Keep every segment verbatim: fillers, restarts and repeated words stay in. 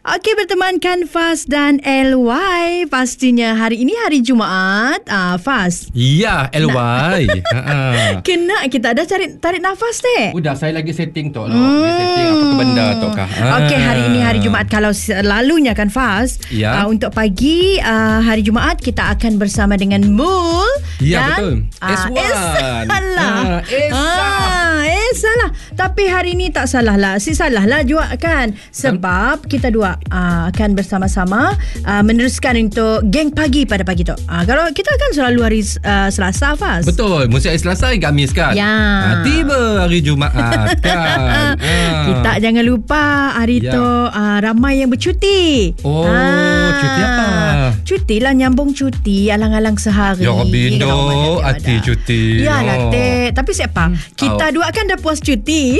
Okey, bertemankan Faz dan L Y. Pastinya hari ini hari Jumaat. Ah, Faz. Ya, L Y. Kena kita ada cari tarik nafas dek. Udah, saya lagi setting tu. Hmm. Lagi setting apa ke benda tu kah. Okey, hari ini hari Jumaat. Kalau selalunya kan Faz, ya. uh, untuk pagi uh, hari Jumaat kita akan bersama dengan Mul. Ya, dan, betul. S one. Uh, salah. Ah, Esa. Ah, eh salah. Tapi hari ini tak salah lah. Si salah lah juga kan. Sebab kita dua uh, akan bersama-sama uh, meneruskan untuk geng pagi pada pagi tu. Uh, kalau kita kan selalu hari uh, Selasa, Faz. Betul. Mesti hari Selasa, hari Khamis kan. Ya. Ha, tiba hari Jumaat kan. ha. Kita jangan lupa hari Ya. tu uh, ramai yang bercuti. Oh, Ah, cuti apa? Cuti lah, nyambung cuti alang-alang sehari. Ya Rabbi, Dekat rumah Indo, dia hati ada. cuti. Yalah, Oh. Tek. Tapi siapa? Kita Oh. dua kan dah puas cuti.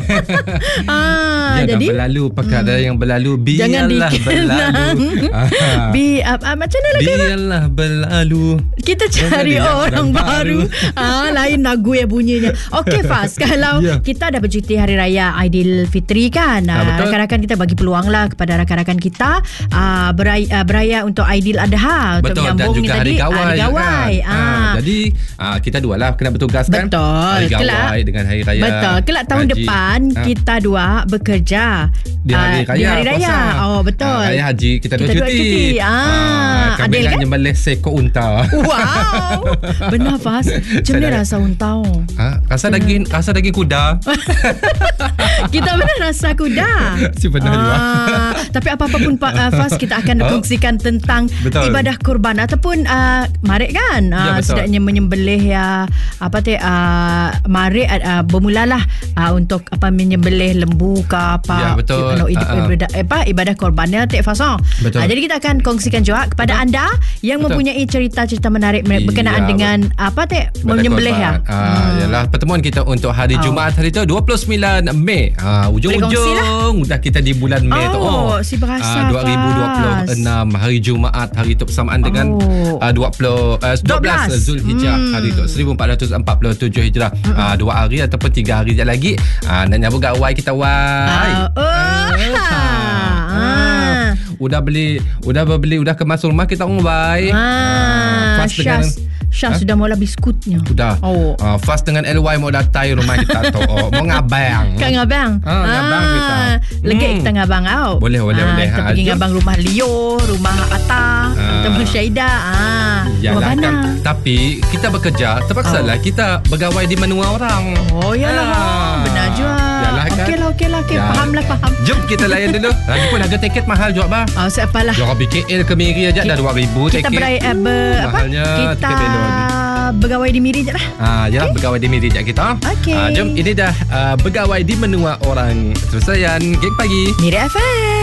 ah, Ya, jadi dah berlalu perkara hmm. yang berlalu. jangan Biarlah berlalu. Ah. Bi, uh, uh, macam mana lagu? Biarlah berlalu. Kita cari Jangan orang yang baru. ah, lain lagu yang bunyinya. Okey Faz, kalau Ya. kita dah bercuti hari raya Aidilfitri kan, Ah, ah, betul. rakan-rakan kita bagi peluang lah kepada rakan-rakan kita ah, beraya, ah, beraya untuk Aidil Adha, untuk Betul, dan menyambung juga tadi hari gawai, hari gawai. kan? Ah. Ha, jadi ah, kita dua lah kena bertugas kan. Betul. Hari gawai Kelak- dengan hari raya. Betul. Kelak tahun haji. depan Ah. kita dua bekerja Di hari ah, raya, di hari raya. puasa. Oh betul. Ah, raya haji kita, Kita dua dua cuti. cuti. Ah, kami adil lah kan? nyembelih seekor unta. Wow. Benar Faz. Macam mana rasa untau? Ha, rasa daging rasa daging kuda. Kita benar rasa kuda. Si benar juga. Ah, tapi apa-apa pun Pak uh, Faz, kita akan Oh. kongsikan tentang Betul. ibadah kurban ataupun uh, marik kan. Uh, Ya, betul. sedaknya menyembelih ya apa tu uh, marik uh, bermulalah uh, untuk apa menyembelih lembu ke apa. Ya, betul. Kalau ibadah, Ah, ah. ibadah, apa ibadah kurbannya Tek Faz. Uh, Betul. jadi kita akan kongsikan juga kepada Betul. anda yang Betul. mempunyai cerita-cerita menarik berkenaan Ya, dengan apa Tek Ibadah menyembelih ya. korban. Ah, yalah, pertemuan kita untuk hari Oh. Jumaat hari tu dua puluh sembilan Mei. Ah, Boleh kongsi ujung-ujung dah kita di bulan Mei tu. Oh, si berasa, Ah, dua ribu dua puluh enam hari Jumaat hari tu bersamaan dengan Oh. ah, dua puluh uh, dua belas Zulhijjah Hmm. hari tu seribu empat ratus empat puluh tujuh Hijrah. Ah, dua hari ataupun tiga hari je lagi. Ah, nak nyambung gawai kita wai. Ah, oh. Ah. Ah. Udah beli, udah berbeli, udah kemas rumah kita orang wai. Ah, fast dengan Syaz, Syaz Ha? sudah mula biskutnya. Sudah. Oh. Uh, fast dengan L Y mau datai rumah kita tu. Oh, mau ngabang. Kat ngabang. Ah, ngabang kita. Legit Hmm. kita ngabang tau. Boleh, boleh, ah, boleh. Kita Ha, pergi jom. ngabang rumah Leo, rumah Atta, Ah. rumah Syaida. Ah, rumah Yalah Bana. kan. Tapi kita bekerja, terpaksa lah Oh. kita bergawai di menua orang. Oh yalah. Ah. Benar juga. Yalah kan. Okey lah, okey lah. Okay. Ya. Faham lah, faham. Jom kita layan dulu. Lagipun harga tiket mahal juga bah. Oh, siapalah. Jorah B K L ke Miri aja dah dua ribu tiket. Kita berai, uh, ber, apa? Mahalnya Kita tiket belon. bergawai di Miri je lah. Ah, yalah okay. Bergawai di Miri je kita. Okey. Ah, jom ini dah uh, bergawai di menua orang. Terus layan Geng Pagi. Miri F M.